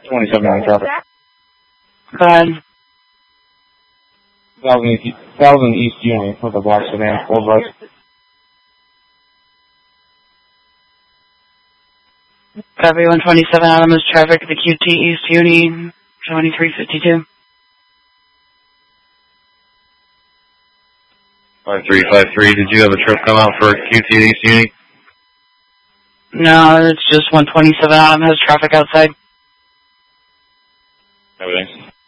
27 on traffic. Go ahead. 1000 East Union with a black sedan, full bus. Copy 127 Adams traffic, the QT East Uni, 2352. 5353, did you have a trip come out for QT East Uni? No, it's just 127 Adam has traffic outside. Everything.